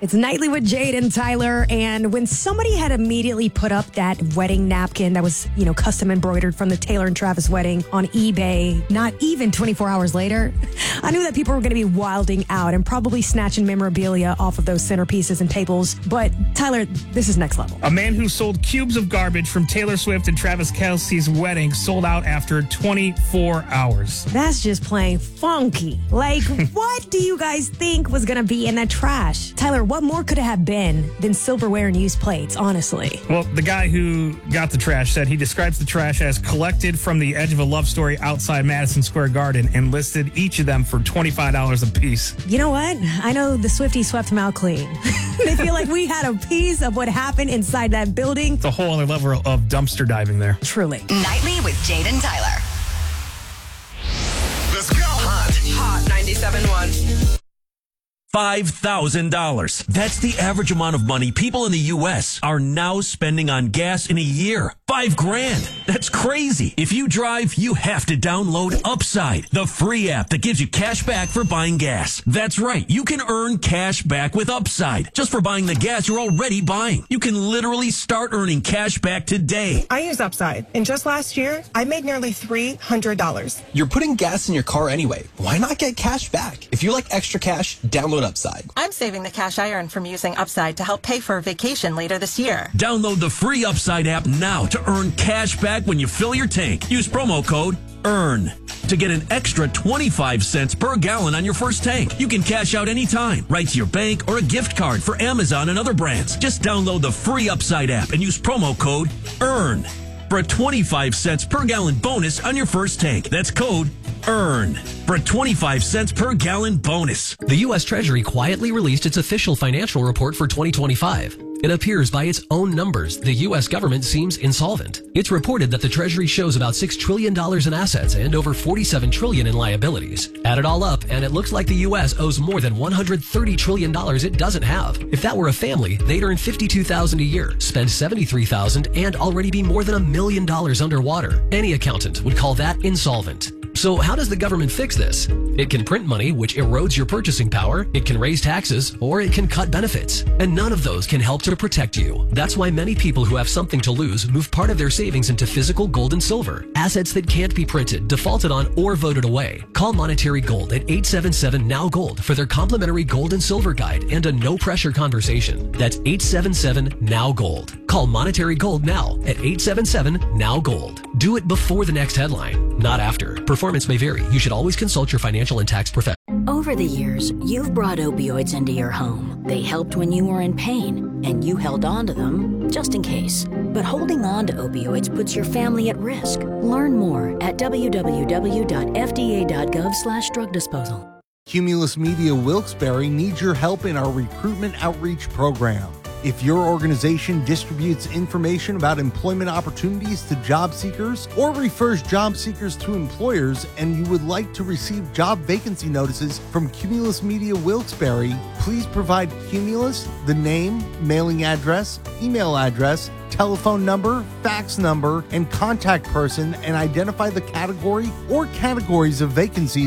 It's Nightly with Jade and Tyler, and when somebody had immediately put up that wedding napkin that was, custom embroidered from the Taylor and Travis wedding on eBay, not even 24 hours later, I knew that people were going to be wilding out and probably snatching memorabilia off of those centerpieces and tables. But Tyler, this is next level. A man who sold cubes of garbage from Taylor Swift and Travis Kelce's wedding sold out after 24 hours. That's just plain funky. Like, what do you guys think was going to be in that trash? Tyler, what more could it have been than silverware and used plates, honestly? Well, the guy who got the trash said he describes the trash as collected from the edge of a love story outside Madison Square Garden and listed each of them for $25 a piece. You know what? I know the Swifties swept them out clean. They feel like we had a piece of what happened inside that building. It's a whole other level of dumpster diving there. Truly. Nightly with Jade and Tyler. Let's go. Hot 97.1. $5,000. That's the average amount of money people in the U.S. are now spending on gas in a year. $5,000. That's crazy. If you drive, you have to download Upside, the free app that gives you cash back for buying gas. That's right. You can earn cash back with Upside just for buying the gas you're already buying. You can literally start earning cash back today. I use Upside, and just last year, I made nearly $300. You're putting gas in your car anyway. Why not get cash back? If you like extra cash, download Upside. I'm saving the cash I earn from using Upside to help pay for a vacation later this year. Download the free Upside app now to earn cash back when you fill your tank. Use promo code EARN to get an extra 25 cents per gallon on your first tank. You can cash out anytime, right to your bank or a gift card for Amazon and other brands. Just download the free Upside app and use promo code EARN for a 25 cents per gallon bonus on your first tank. That's code EARN for a 25 cents per gallon bonus. The U.S. Treasury quietly released its official financial report for 2025. It appears by its own numbers, the U.S. government seems insolvent. It's reported that the Treasury shows about $6 trillion in assets and over $47 trillion in liabilities. Add it all up, and it looks like the U.S. owes more than $130 trillion it doesn't have. If that were a family, they'd earn $52,000 a year, spend $73,000, and already be more than $1 million underwater. Any accountant would call that insolvent. So how does the government fix this? It can print money, which erodes your purchasing power. It can raise taxes, or it can cut benefits. And none of those can help to protect you. That's why many people who have something to lose move part of their savings into physical gold and silver. Assets that can't be printed, defaulted on, or voted away. Call Monetary Gold at 877-NOW-GOLD for their complimentary gold and silver guide and a no-pressure conversation. That's 877-NOW-GOLD. Call Monetary Gold now at 877-NOW-GOLD. Do it before the next headline, not after. Performance may vary. You should always consult your financial and tax professional. Over the years, you've brought opioids into your home. They helped when you were in pain, and you held on to them just in case. But holding on to opioids puts your family at risk. Learn more at www.fda.gov/drug disposal. Cumulus Media Wilkes-Barre needs your help in our recruitment outreach program. If your organization distributes information about employment opportunities to job seekers or refers job seekers to employers and you would like to receive job vacancy notices from Cumulus Media Wilkes-Barre, please provide Cumulus the name, mailing address, email address, telephone number, fax number, and contact person and identify the category or categories of vacancies